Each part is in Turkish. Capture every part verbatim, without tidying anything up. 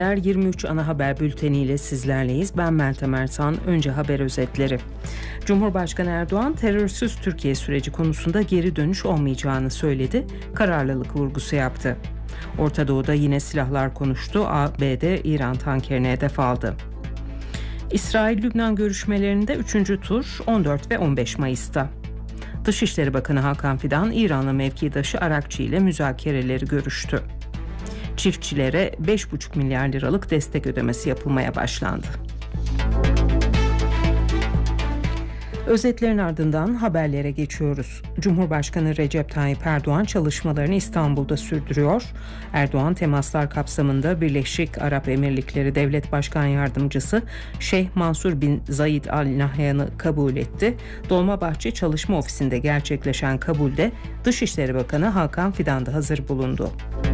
yirmi üç ana haber bülteniyle sizlerleyiz. Ben Meltem Ertan. Önce haber özetleri. Cumhurbaşkanı Erdoğan terörsüz Türkiye süreci konusunda geri dönüş olmayacağını söyledi. Kararlılık vurgusu yaptı. Orta Doğu'da yine silahlar konuştu. A B D İran tankerine hedef aldı. İsrail-Lübnan görüşmelerinde üçüncü tur on dört ve on beş Mayıs'ta. Dışişleri Bakanı Hakan Fidan, İranlı mevkidaşı Arakçı ile müzakereleri görüştü. Çiftçilere beş buçuk milyar liralık destek ödemesi yapılmaya başlandı. Özetlerin ardından haberlere geçiyoruz. Cumhurbaşkanı Recep Tayyip Erdoğan çalışmalarını İstanbul'da sürdürüyor. Erdoğan temaslar kapsamında Birleşik Arap Emirlikleri Devlet Başkan Yardımcısı Şeyh Mansur bin Zayed Al Nahyan'ı kabul etti. Dolmabahçe Çalışma Ofisi'nde gerçekleşen kabulde Dışişleri Bakanı Hakan Fidan da hazır bulundu.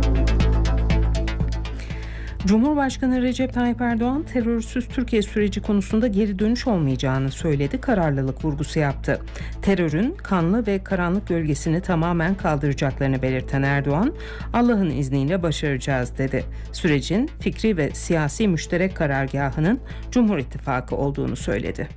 Cumhurbaşkanı Recep Tayyip Erdoğan terörsüz Türkiye süreci konusunda geri dönüş olmayacağını söyledi, kararlılık vurgusu yaptı. Terörün kanlı ve karanlık gölgesini tamamen kaldıracaklarını belirten Erdoğan, Allah'ın izniyle başaracağız dedi. Sürecin fikri ve siyasi müşterek karargahının Cumhur İttifakı olduğunu söyledi.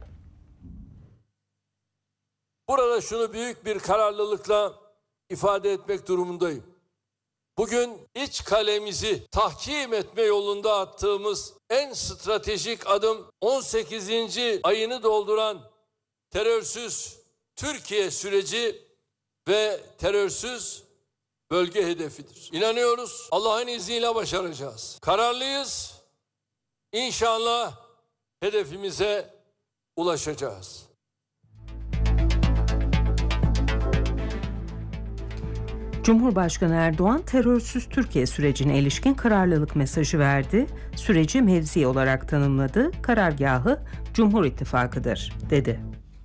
Burada şunu büyük bir kararlılıkla ifade etmek durumundayım. Bugün iç kalemizi tahkim etme yolunda attığımız en stratejik adım on sekizinci ayını dolduran terörsüz Türkiye süreci ve terörsüz bölge hedefidir. İnanıyoruz, Allah'ın izniyle başaracağız. Kararlıyız. İnşallah hedefimize ulaşacağız. Cumhurbaşkanı Erdoğan terörsüz Türkiye sürecine ilişkin kararlılık mesajı verdi. Süreci mevzi olarak tanımladı. Karargahı Cumhur İttifakı'dır dedi.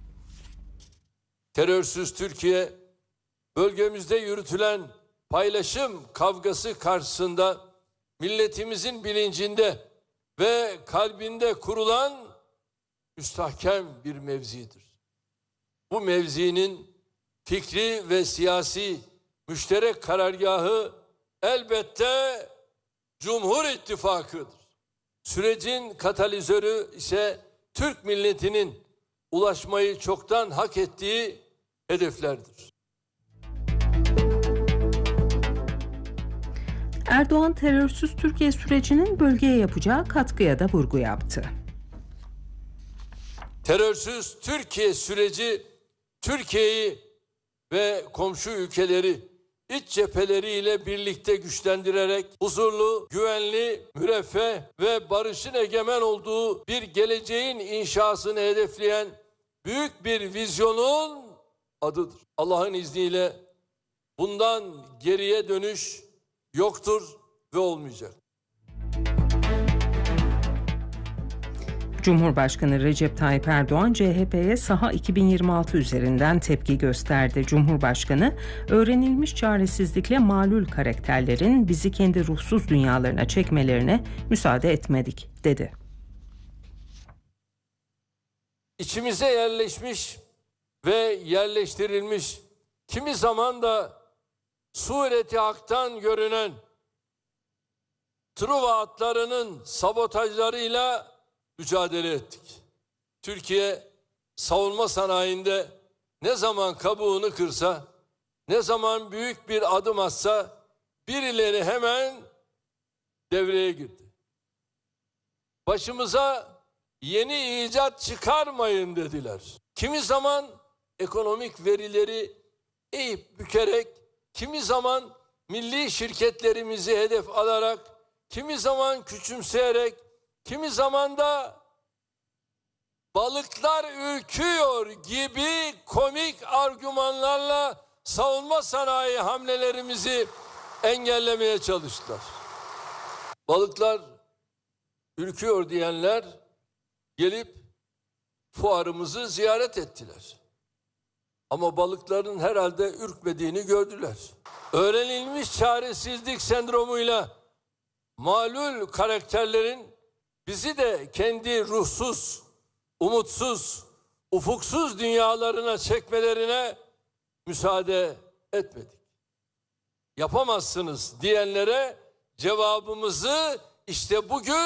Terörsüz Türkiye, bölgemizde yürütülen paylaşım kavgası karşısında milletimizin bilincinde ve kalbinde kurulan müstahkem bir mevzidir. Bu mevzinin fikri ve siyasi müşterek karargahı elbette Cumhur İttifakı'dır. Sürecin katalizörü ise Türk milletinin ulaşmayı çoktan hak ettiği hedeflerdir. Erdoğan terörsüz Türkiye sürecinin bölgeye yapacağı katkıya da vurgu yaptı. Terörsüz Türkiye süreci Türkiye'yi ve komşu ülkeleri iç cepheleriyle birlikte güçlendirerek huzurlu, güvenli, müreffeh ve barışın egemen olduğu bir geleceğin inşasını hedefleyen büyük bir vizyonun adıdır. Allah'ın izniyle bundan geriye dönüş yoktur ve olmayacak. Cumhurbaşkanı Recep Tayyip Erdoğan C H P'ye Saha iki bin yirmi altı üzerinden tepki gösterdi. Cumhurbaşkanı, öğrenilmiş çaresizlikle malul karakterlerin bizi kendi ruhsuz dünyalarına çekmelerine müsaade etmedik dedi. İçimize yerleşmiş ve yerleştirilmiş, kimi zaman da sureti haktan görünen Truva atlarının sabotajlarıyla mücadele ettik. Türkiye savunma sanayinde ne zaman kabuğunu kırsa, ne zaman büyük bir adım atsa birileri hemen devreye girdi. Başımıza yeni icat çıkarmayın dediler. Kimi zaman ekonomik verileri eğip bükerek, kimi zaman milli şirketlerimizi hedef alarak, kimi zaman küçümseyerek, kimi zaman da balıklar ürküyor gibi komik argümanlarla savunma sanayi hamlelerimizi engellemeye çalıştılar. Balıklar ürküyor diyenler gelip fuarımızı ziyaret ettiler. Ama balıkların herhalde ürkmediğini gördüler. Öğrenilmiş çaresizlik sendromuyla malul karakterlerin bizi de kendi ruhsuz, umutsuz, ufuksuz dünyalarına çekmelerine müsaade etmedik. Yapamazsınız diyenlere cevabımızı İşte bugün